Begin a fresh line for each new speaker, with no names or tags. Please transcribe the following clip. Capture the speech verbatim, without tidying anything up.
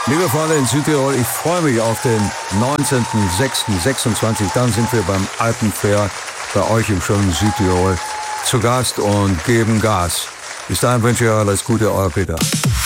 Liebe Freunde in Südtirol, ich freue mich auf den neunzehnten sechsten sechsundzwanzig. Dann sind wir beim Alpenfair bei euch im schönen Südtirol zu Gast und geben Gas. Bis dahin wünsche ich euch alles Gute, euer Peter.